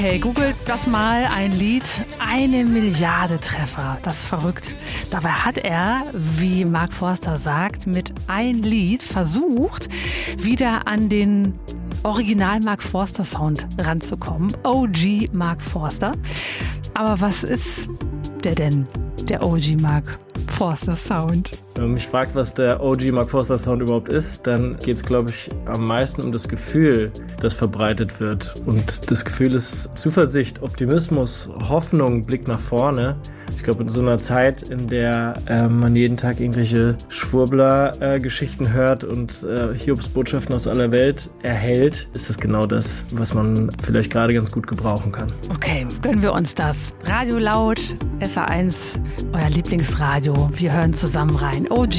Hey, googelt das mal, ein Lied, 1 Milliarde Treffer. Das ist verrückt. Dabei hat er, wie Mark Forster sagt, mit ein Lied versucht, wieder an den Original Mark Forster Sound ranzukommen. OG Mark Forster. Aber was ist der denn, der OG Mark Forster Sound? Wenn man mich fragt, was der OG Mark Forster Sound überhaupt ist, dann geht es, glaube ich, am meisten um das Gefühl, das verbreitet wird. Und das Gefühl ist Zuversicht, Optimismus, Hoffnung, Blick nach vorne. Ich glaube, in so einer Zeit, in der man jeden Tag irgendwelche Schwurbler-Geschichten hört und Hiobsbotschaften aus aller Welt erhält, ist das genau das, was man vielleicht gerade ganz gut gebrauchen kann. Okay, gönnen wir uns das. Radio Laut, SA1, euer Lieblingsradio. Wir hören zusammen rein. OG